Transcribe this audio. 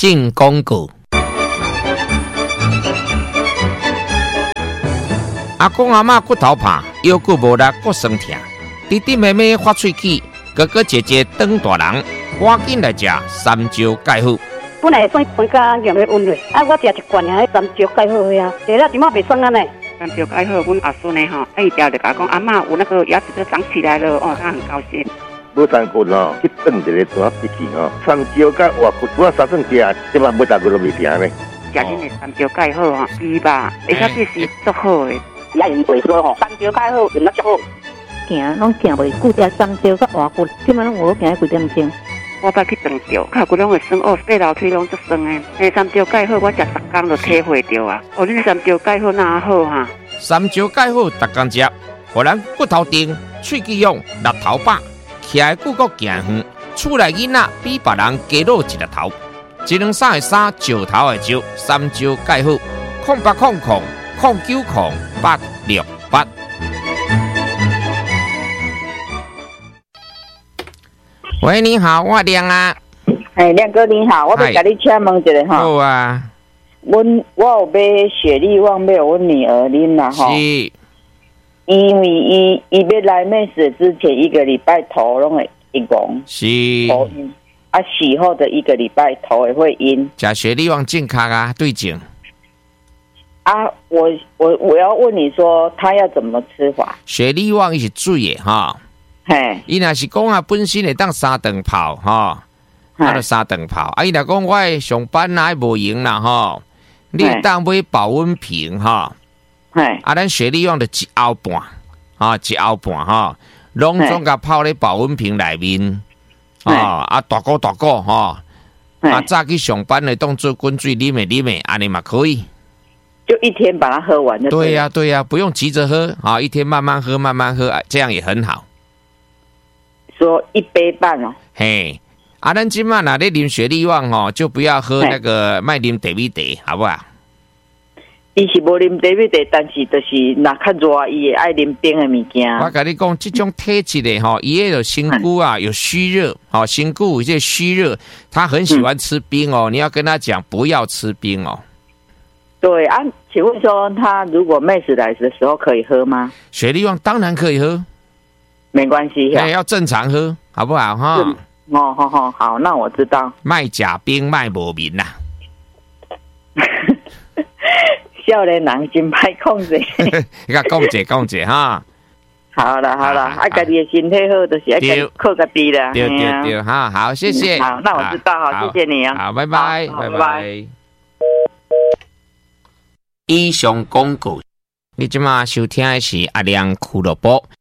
进广告。阿公阿嬷骨头怕，腰骨无力，骨酸痛，弟弟妹妹发喙齿，哥哥姐姐当大人，赶紧来吃三椒钙好。 本来算分家用的温热，我食一罐啊，三椒钙好呀，食了怎么袂酸啊呢？ 三椒钙好，阮阿孙呢吼，伊条就甲讲阿嬷有那个牙齿都长起来了，哦，他很高兴。 无三骨哦，去炖一个怎闭气哦，三椒甲活骨，我三顿食，即摆每大骨都未停呢。 食恁的三椒钙好吼，鸡吧，而且这是足好的。 也用袂说吼，三椒钙好用得足好。 行拢行袂久，食三椒甲活骨，即摆拢有行几点钟。 我捌去长着，脚骨拢会酸哦，爬楼梯拢足酸的。迄三椒钙好，我食10天就体会着啊。哦，恁三椒钙好哪好哈？ 三椒钙好，逐工食，互咱骨头硬、喙齿勇、力头饱，徛的骨骼行远，厝内囡仔比别人加老一粒头。1两3的3，石头的石，三椒钙好，0800090868。喂，你好，我亮啊。 亮哥你好，我要甲你请问一下哈。 好啊。 我有买雪利旺买我女儿啉啦哈。 是。 因为伊要来妹死之前1个礼拜头拢会晕光。 是。 头晕。洗后的1个礼拜头也会晕。 吃雪利旺健康啊，对症。 我要问你说，他要怎么吃法？ 雪利旺是水的哈。 嘿， 伊若是讲啊，本身会当3顿泡哈，就3顿泡。伊若讲我上班啊无闲啦吼，你当买保温瓶哈，咱雪利旺就1凹半，1凹半哈，拢总甲泡咧保温瓶内面，大个哈，早去上班的当做滚水啉的，安尼嘛可以。 就一天把它喝完就对了。 对呀，不用急着喝啊，一天慢慢喝，这样也很好。 说1杯半哦。 嘿，咱今晚若咧啉雪利旺哦，就不要喝那个卖啉茶米茶，好不好？ 伊是无啉茶米茶，但是就是若较热，伊会爱啉冰的物件。 我跟你讲，这种体质的吼，伊也有身躯啊，有虚热，好身躯有一些虚热，他很喜欢吃冰哦。你要跟他讲不要吃冰哦。 对啊，请问说他如果妹子来的时候可以喝吗？ 雪利旺当然可以喝。 没关系， 要正常喝，好不好哈？ 好，那我知道。 卖假冰卖无明啦。 少年人真歹控制。 你讲讲者哈。 好了，家己的身体好，就是要靠家己啦。 对，哈，好，谢谢。 好，那我知道，好，谢谢你啊。 好，拜拜。以上广告，你即马收听的是阿亮俱乐部。